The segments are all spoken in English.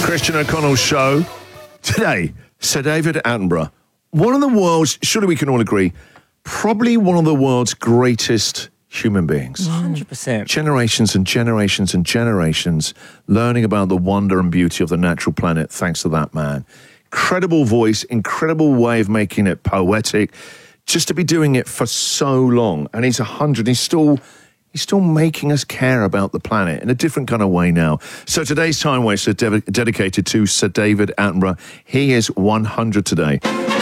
Christian O'Connell Show. Today, Sir David Attenborough, one of the world's, surely we can all agree, probably one of the world's greatest human beings. 100%. Generations and generations and generations learning about the wonder and beauty of the natural planet thanks to that man. Incredible voice, incredible way of making it poetic, just to be doing it for so long. And he's 100, he's still making us care about the planet in a different kind of way now. So today's Time Waster dedicated to Sir David Attenborough. He is 100 today.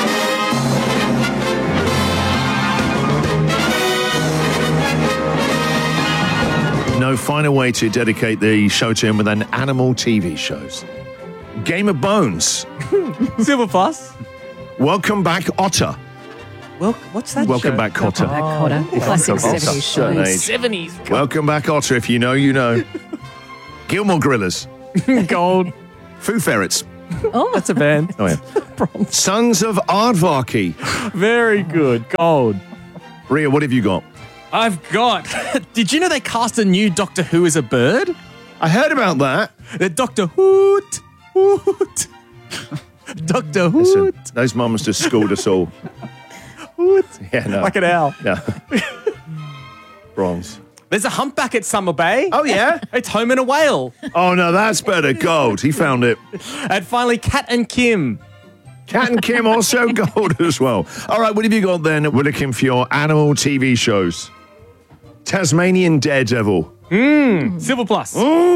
No finer way to dedicate the show to him than animal TV shows. Game of Bones. Silver Plus. Welcome back, Otter. Well, what's that Welcome show? back, Cotter. Cotter. Classic Welcome back, 70s shows. Otter. 70s. Welcome back, Otter. If you know, you know. Gilmore Gorillas. Gold. Foo Ferrets. Oh, That's a band. Oh, yeah. Sons of Aardvark. Very good. Gold. Ria, what have you got? I've got... Did you know they cast a new Doctor Who as a bird? I heard about that. The Doctor Hoot. Hoot. Doctor Hoot. Listen, those mums just schooled us all. Hoot. Yeah, no. Like an owl. Yeah. Bronze. There's a humpback at Summer Bay. Oh, yeah? It's Home and a Whale. Oh, no, that's better. Gold. He found it. And finally, Cat and Kim. Cat and Kim also gold as well. All right, what have you got then? We're looking for your animal TV shows. Tasmanian Daredevil. Silver Plus.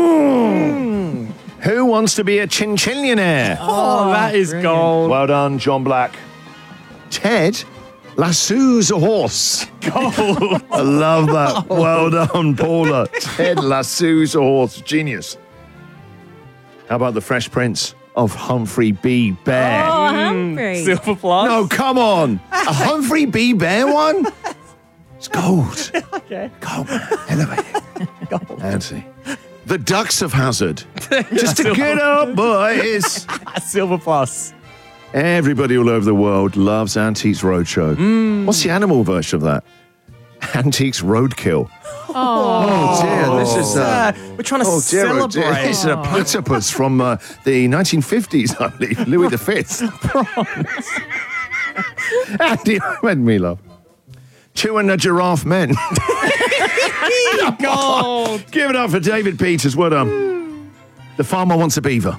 Who wants to be a chinchillionaire? Oh, that is gold. Well done, John Black. Ted lassoes a horse. Gold. I love that. Well done, Paula. Ted lassoes a horse. Genius. How about the Fresh Prince of Humphrey B. Bear? Oh, Humphrey. Silver Plus. No, come on. A Humphrey B. Bear one? It's gold. Okay. Gold, man. Elevating. Gold. Anthony. The Ducks of Hazzard. Just to get up, boys. Silver Plus. Everybody all over the world loves Antiques Roadshow. What's the animal version of that? Antiques Roadkill. Oh dear, this is We're trying to celebrate. This is a platypus from the 1950s, I believe. Louis V. Andy made me laugh. Two and a Giraffe Men. Gold. Give it up for David Peters. Well done. The Farmer Wants a Beaver.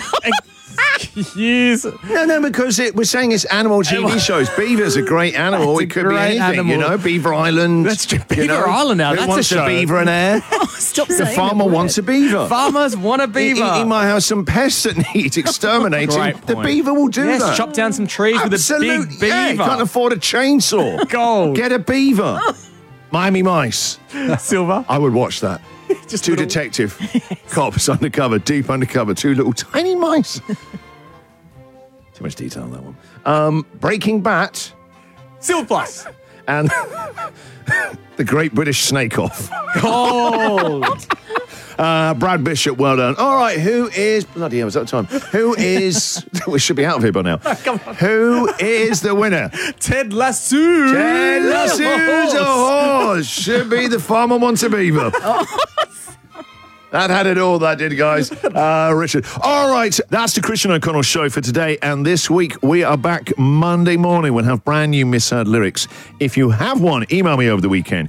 Yes. No, because we're saying it's animal TV shows. Beaver's a great animal. That's a It could be great anything, animal. you know. Beaver Island. That's true. Beaver you know? Island now, Who that's wants a show. beaver and air? Stop The saying farmer the wants a word. beaver. Farmers want a beaver. He might have some pests that need exterminating. Great The point. beaver will do Yes, that. chop down some trees with a Absolutely. big beaver. Yeah, you can't afford a chainsaw. Gold. Get a beaver. Miami Mice. Silver. I would watch that. Just Two little- detective cops undercover, deep undercover, two little tiny mice. Too much detail on that one. Breaking Bat Silver Plus. and the Great British Snake Off. Gold. Brad Bishop, well done. All right, who is... Bloody hell, was that time? Who is... We should be out of here by now. Come on. Who is the winner? Ted Lasso. Ted Lasso's a horse. Should be the Farmer Wants a Beaver. That had it all, that did, guys. Richard. All right, that's the Christian O'Connell Show for today. And this week, we are back Monday morning. We'll have brand new misheard lyrics. If you have one, email me over the weekend.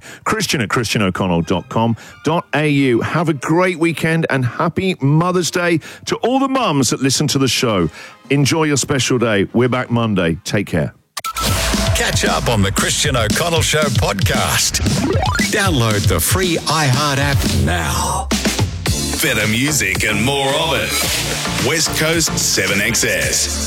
Christian@christianoconnell.com.au. Have a great weekend and happy Mother's Day to all the mums that listen to the show. Enjoy your special day. We're back Monday. Take care. Catch up on the Christian O'Connell Show podcast. Download the free iHeart app now. Better music and more of it. West Coast 7XS.